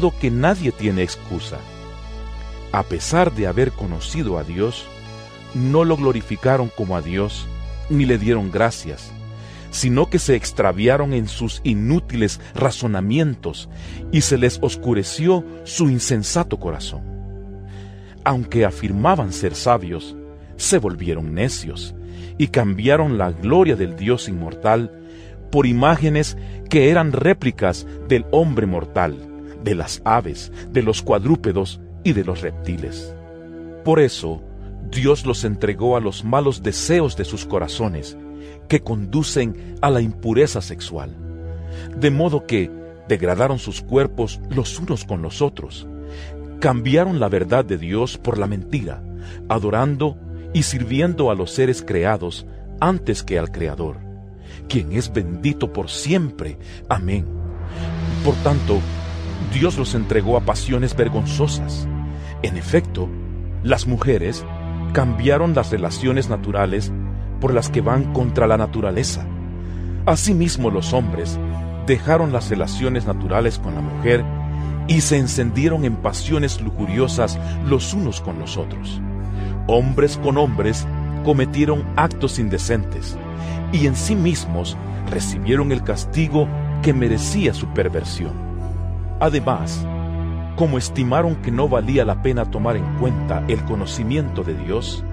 que nadie tiene excusa. A pesar de haber conocido a Dios, no lo glorificaron como a Dios, ni le dieron gracias, sino que se extraviaron en sus inútiles razonamientos y se les oscureció su insensato corazón. Aunque afirmaban ser sabios, se volvieron necios y cambiaron la gloria del Dios inmortal por imágenes que eran réplicas del hombre mortal, de las aves, de los cuadrúpedos y de los reptiles. Por eso, Dios los entregó a los malos deseos de sus corazones, que conducen a la impureza sexual, de modo que degradaron sus cuerpos los unos con los otros, cambiaron la verdad de Dios por la mentira, adorando y sirviendo a los seres creados antes que al Creador, quien es bendito por siempre. Amén. Por tanto, Dios los entregó a pasiones vergonzosas. En efecto, las mujeres cambiaron las relaciones naturales por las que van contra la naturaleza. Asimismo, los hombres dejaron las relaciones naturales con la mujer y se encendieron en pasiones lujuriosas los unos con los otros. Hombres con hombres cometieron actos indecentes y en sí mismos recibieron el castigo que merecía su perversión. Además, como estimaron que no valía la pena tomar en cuenta el conocimiento de Dios,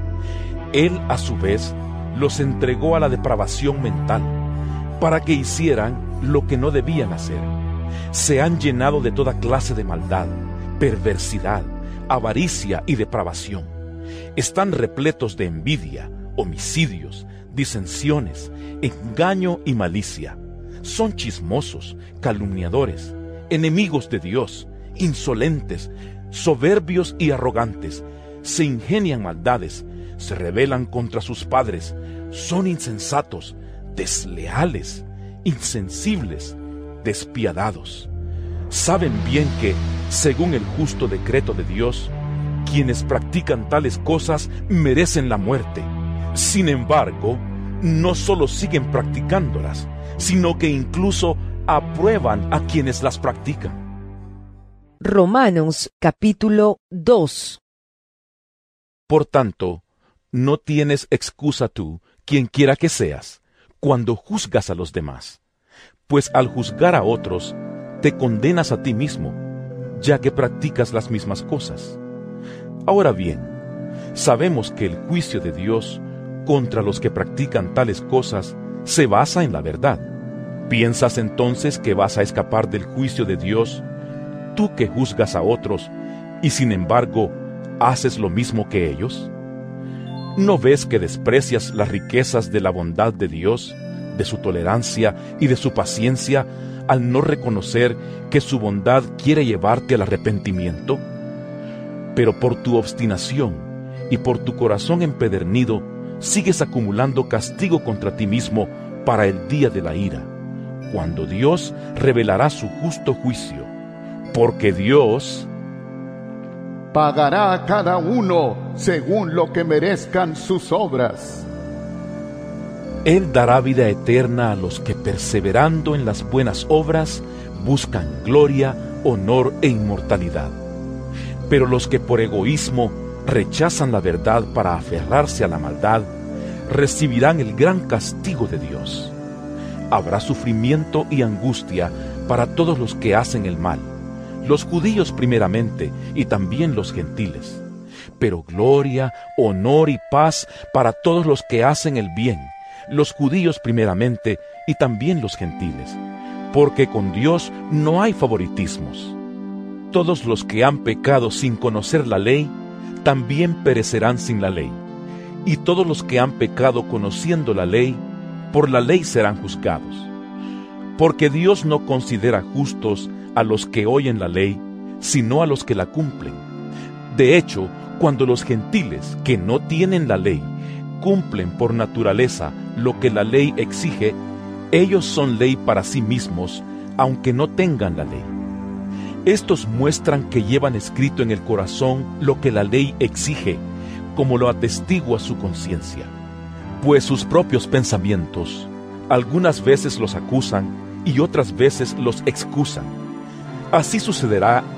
Él a su vez los entregó a la depravación mental, para que hicieran lo que no debían hacer. Se han llenado de toda clase de maldad, perversidad, avaricia y depravación. Están repletos de envidia, homicidios, disensiones, engaño y malicia. Son chismosos, calumniadores, enemigos de Dios, insolentes, soberbios y arrogantes. Se ingenian maldades, se rebelan contra sus padres, son insensatos, desleales, insensibles, despiadados. Saben bien que, según el justo decreto de Dios, quienes practican tales cosas merecen la muerte. Sin embargo, no solo siguen practicándolas, sino que incluso aprueban a quienes las practican. Romanos capítulo 2. Por tanto, no tienes excusa tú, quien quiera que seas, cuando juzgas a los demás, pues al juzgar a otros, te condenas a ti mismo, ya que practicas las mismas cosas. Ahora bien, sabemos que el juicio de Dios contra los que practican tales cosas se basa en la verdad. ¿Piensas entonces que vas a escapar del juicio de Dios, tú que juzgas a otros, y sin embargo, haces lo mismo que ellos? ¿No ves que desprecias las riquezas de la bondad de Dios, de su tolerancia y de su paciencia, al no reconocer que su bondad quiere llevarte al arrepentimiento? Pero por tu obstinación y por tu corazón empedernido, sigues acumulando castigo contra ti mismo para el día de la ira, cuando Dios revelará su justo juicio, porque Dios pagará a cada uno según lo que merezcan sus obras. Él dará vida eterna a los que, perseverando en las buenas obras, buscan gloria, honor e inmortalidad. Pero los que por egoísmo rechazan la verdad para aferrarse a la maldad, recibirán el gran castigo de Dios. Habrá sufrimiento y angustia para todos los que hacen el mal, los judíos primeramente y también los gentiles, pero gloria, honor y paz para todos los que hacen el bien, los judíos primeramente y también los gentiles, porque con Dios no hay favoritismos. Todos los que han pecado sin conocer la ley, también perecerán sin la ley, y todos los que han pecado conociendo la ley, por la ley serán juzgados. Porque Dios no considera justos a los que oyen la ley, sino a los que la cumplen. De hecho, cuando los gentiles que no tienen la ley cumplen por naturaleza lo que la ley exige, ellos son ley para sí mismos, aunque no tengan la ley. Estos muestran que llevan escrito en el corazón lo que la ley exige, como lo atestigua su conciencia. Pues sus propios pensamientos algunas veces los acusan y otras veces los excusan. Así sucederá